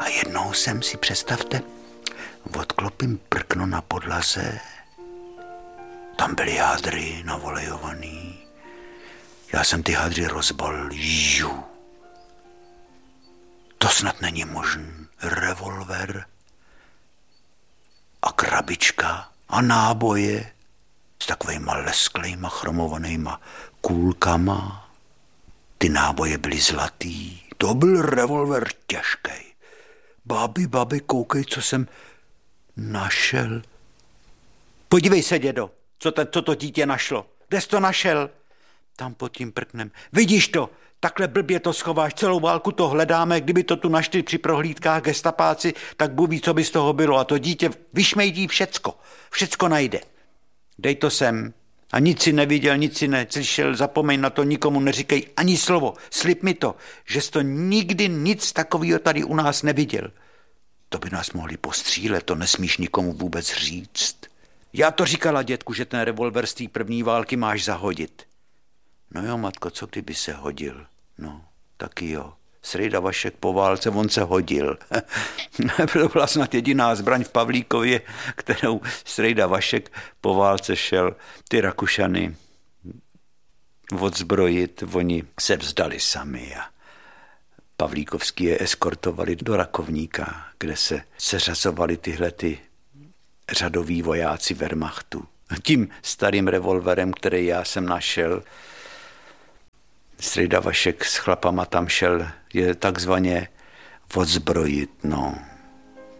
A jednou jsem si, představte, odklopím prkno na podlaze. Tam byly hádry navolejovaný. Já jsem ty hádry rozbalil. To snad není možný. Revolver a krabička a náboje s takovejma lesklejma, chromovanejma kůlkama. Ty náboje byly zlatý. To byl revolver těžkej. Babi, koukej, co jsem našel. Podívej se, dědo, co to dítě našlo. Kde jsi to našel? Tam pod tím prknem. Vidíš to? Takhle blbě to schováš, celou válku to hledáme, kdyby to tu našli při prohlídkách gestapáci, tak Bůh ví, co by z toho bylo. A to dítě vyšmejdí všecko najde. Dej to sem. A nic si neviděl, nic si neslyšel, zapomeň na to, nikomu neříkej ani slovo. Slib mi to, že jsi to nikdy nic takového tady u nás neviděl. To by nás mohli postřílet, to nesmíš nikomu vůbec říct. Já to říkala dětku, že ten revolver z té první války máš zahodit. No jo, matko, co kdyby se hodil? No, taky jo. Srejda Vašek po válce, on se hodil. To byla snad jediná zbraň v Pavlíkově, kterou Srejda Vašek po válce šel ty Rakušany odzbrojit. Oni se vzdali sami a Pavlíkovský je eskortovali do Rakovníka, kde se seřazovali tyhle ty řadoví vojáci Wehrmachtu. Tím starým revolverem, který já jsem našel, Srejda Vašek s chlapama tam šel je takzvaně odzbrojit, no.